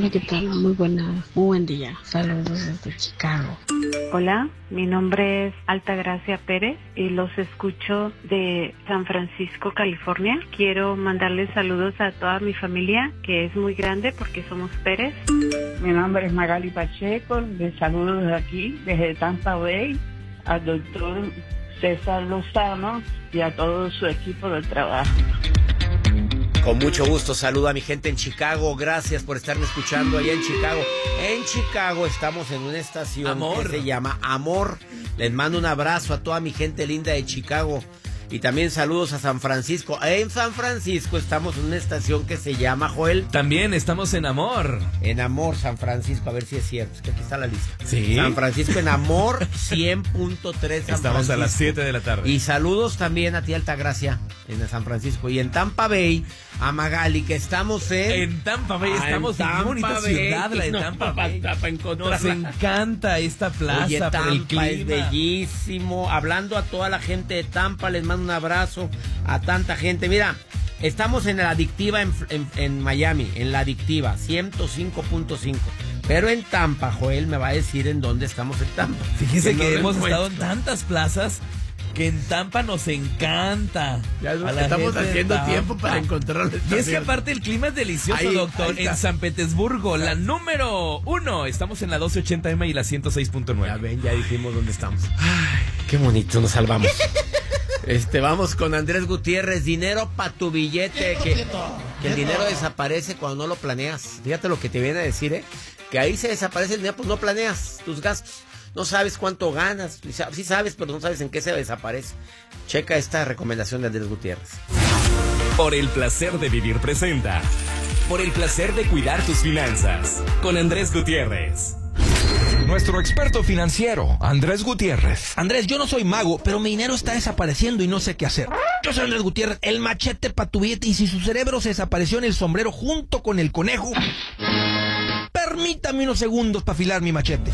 Hola, ¿qué tal? Muy buen día. Saludos desde Chicago. Hola, mi nombre es Altagracia Pérez y los escucho de San Francisco, California. Quiero mandarles saludos a toda mi familia, que es muy grande porque somos Pérez. Mi nombre es Magali Pacheco, les saludo desde aquí, desde Tampa Bay, al doctor César Lozano y a todo su equipo de trabajo. Con mucho gusto saludo a mi gente en Chicago. Gracias por estarme escuchando allá en Chicago. En Chicago estamos en una estación que se llama Amor. Les mando un abrazo a toda mi gente linda de Chicago. Y también saludos a San Francisco. En San Francisco estamos en una estación que se llama, Joel. También estamos en Amor. En Amor, San Francisco. A ver si es cierto. Es que aquí está la lista. Sí. San Francisco en Amor 100.3 San Estamos Francisco. a las 7 de la tarde. Y saludos también a ti, Altagracia, en San Francisco. Y en Tampa Bay, a Magali, que estamos en Tampa Bay. Estamos en qué bonita ciudad, la de Tampa Bay. Nos encanta esta plaza. Oye, por Tampa el clima. es bellísimo. Hablando a toda la gente de Tampa, les mando un abrazo a tanta gente. Mira, estamos en la Adictiva en Miami, en la Adictiva 105.5. Pero en Tampa, Joel me va a decir en dónde estamos en Tampa. Fíjese que hemos estado en tantas plazas que en Tampa nos encanta. Ya estamos haciendo tiempo para encontrarlo. Y es que aparte el clima es delicioso, doctor. En San Petersburgo, la número 1. Estamos en la 1280M y la 106.9. Ya ven, ya dijimos dónde estamos. Ay, qué bonito, nos salvamos. Vamos con Andrés Gutiérrez. Dinero para tu billete. Que el dinero desaparece cuando no lo planeas. Fíjate lo que te viene a decir, que ahí se desaparece el dinero, pues no planeas tus gastos. No sabes cuánto ganas. Sí sabes, pero no sabes en qué se desaparece. Checa esta recomendación de Andrés Gutiérrez. Por el placer de vivir presenta. Por el placer de cuidar tus finanzas. Con Andrés Gutiérrez. Nuestro experto financiero, Andrés Gutiérrez. Andrés, yo no soy mago, pero mi dinero está desapareciendo y no sé qué hacer. Yo soy Andrés Gutiérrez, el machete pa' tu billete, y si su cerebro se desapareció en el sombrero junto con el conejo, permítame unos segundos para afilar mi machete.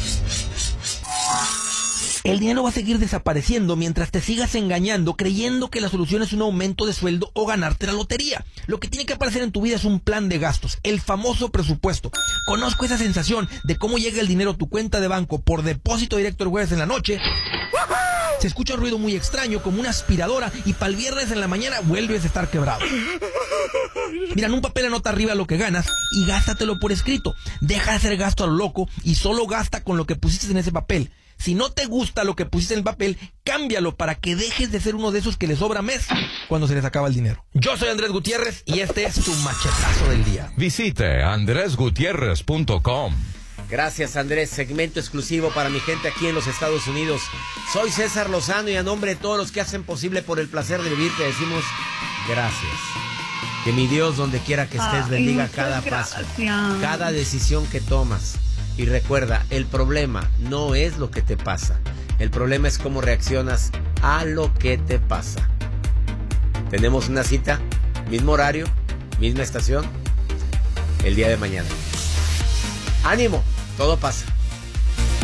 El dinero va a seguir desapareciendo mientras te sigas engañando, creyendo que la solución es un aumento de sueldo o ganarte la lotería. Lo que tiene que aparecer en tu vida es un plan de gastos, el famoso presupuesto. Conozco esa sensación de cómo llega el dinero a tu cuenta de banco por depósito directo el jueves en la noche. Se escucha un ruido muy extraño, como una aspiradora, y para el viernes en la mañana vuelves a estar quebrado. Mira, en un papel anota arriba lo que ganas y gástatelo por escrito. Deja de hacer gasto a lo loco y solo gasta con lo que pusiste en ese papel. Si no te gusta lo que pusiste en el papel, cámbialo para que dejes de ser uno de esos que les sobra mes cuando se les acaba el dinero. Yo soy Andrés Gutiérrez y este es tu machetazo del día. Visite andresgutierrez.com. Gracias, Andrés. Segmento exclusivo para mi gente aquí en los Estados Unidos. Soy César Lozano y a nombre de todos los que hacen posible por el placer de vivir te decimos gracias. Que mi Dios, donde quiera que estés, bendiga cada paso, cada decisión que tomas. Y recuerda, el problema no es lo que te pasa. El problema es cómo reaccionas a lo que te pasa. Tenemos una cita, mismo horario, misma estación, el día de mañana. ¡Ánimo! Todo pasa.